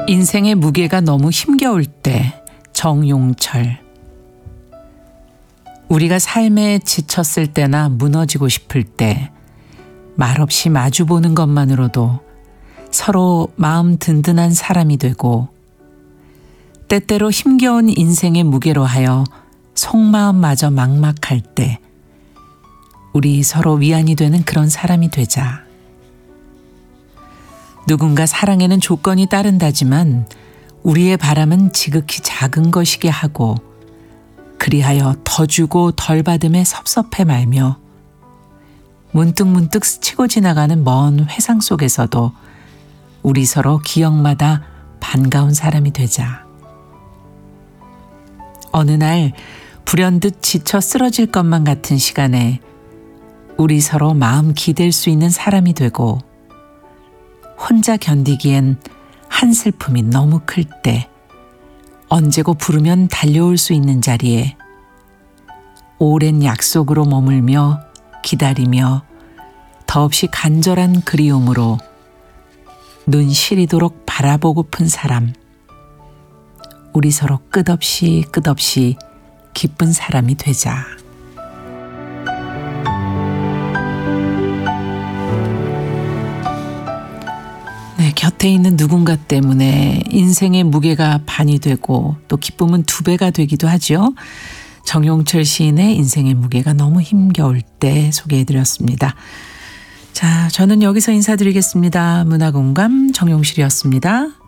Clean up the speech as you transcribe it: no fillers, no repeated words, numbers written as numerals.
인생의 무게가 너무 힘겨울 때, 정용철. 우리가 삶에 지쳤을 때나 무너지고 싶을 때 말없이 마주보는 것만으로도 서로 마음 든든한 사람이 되고, 때때로 힘겨운 인생의 무게로 하여 속마음마저 막막할 때 우리 서로 위안이 되는 그런 사람이 되자. 누군가 사랑에는 조건이 따른다지만 우리의 바람은 지극히 작은 것이게 하고, 그리하여 더 주고 덜 받음에 섭섭해 말며 문득문득 스치고 지나가는 먼 회상 속에서도 우리 서로 기억마다 반가운 사람이 되자. 어느 날 불현듯 지쳐 쓰러질 것만 같은 시간에 우리 서로 마음 기댈 수 있는 사람이 되고, 혼자 견디기엔 한 슬픔이 너무 클 때 언제고 부르면 달려올 수 있는 자리에 오랜 약속으로 머물며 기다리며 더없이 간절한 그리움으로 눈 시리도록 바라보고픈 사람, 우리 서로 끝없이 기쁜 사람이 되자. 네, 곁에 있는 누군가 때문에 인생의 무게가 반이 되고 또 기쁨은 2배가 되기도 하죠. 정용철 시인의 인생의 무게가 너무 힘겨울 때 소개해드렸습니다. 자, 저는 여기서 인사드리겠습니다. 문화공감 정용실이었습니다.